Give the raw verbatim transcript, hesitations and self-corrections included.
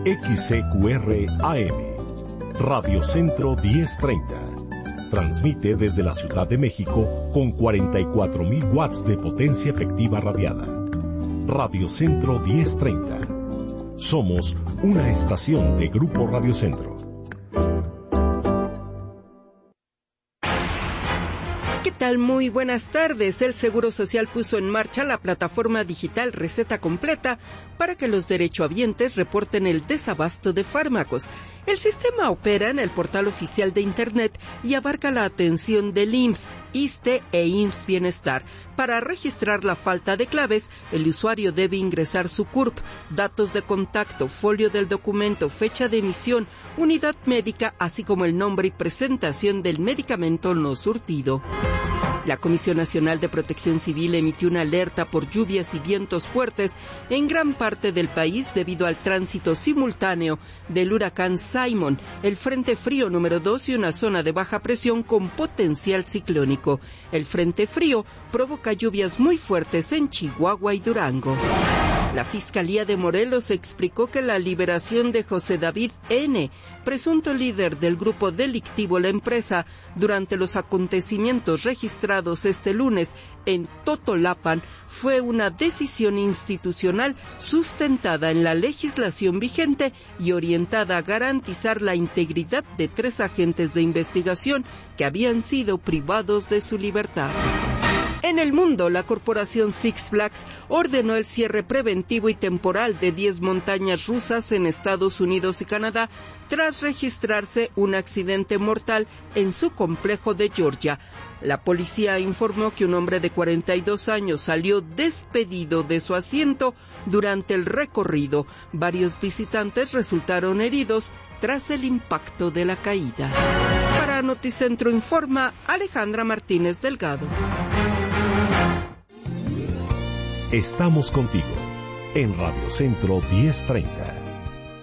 X C Q R A M, Radio Centro diez treinta. Transmite desde la Ciudad de México con cuarenta y cuatro mil watts de potencia efectiva radiada. Radio Centro diez treinta. Somos una estación de Grupo Radio Centro. ¿Qué tal? Muy buenas tardes. El Seguro Social puso en marcha la plataforma digital Receta Completa para que los derechohabientes reporten el desabasto de fármacos. El sistema opera en el portal oficial de Internet y abarca la atención del I M S S, ISSSTE e I M S S Bienestar. Para registrar la falta de claves, el usuario debe ingresar su C U R P, datos de contacto, folio del documento, fecha de emisión, unidad médica, así como el nombre y presentación del medicamento no surtido. La Comisión Nacional de Protección Civil emitió una alerta por lluvias y vientos fuertes en gran parte del país debido al tránsito simultáneo del huracán Simon, el Frente Frío número dos y una zona de baja presión con potencial ciclónico. El Frente Frío provoca lluvias muy fuertes en Chihuahua y Durango. La Fiscalía de Morelos explicó que la liberación de José David N., presunto líder del grupo delictivo La Empresa, durante los acontecimientos registrados este lunes en Totolapan, fue una decisión institucional sustentada en la legislación vigente y orientada a garantizar la integridad de tres agentes de investigación que habían sido privados de su libertad. En el mundo, la corporación Six Flags ordenó el cierre preventivo y temporal de diez montañas rusas en Estados Unidos y Canadá tras registrarse un accidente mortal en su complejo de Georgia. La policía informó que un hombre de cuarenta y dos años salió despedido de su asiento durante el recorrido. Varios visitantes resultaron heridos tras el impacto de la caída. Para Noticentro informa Alejandra Martínez Delgado. Estamos contigo en Radio Centro diez treinta.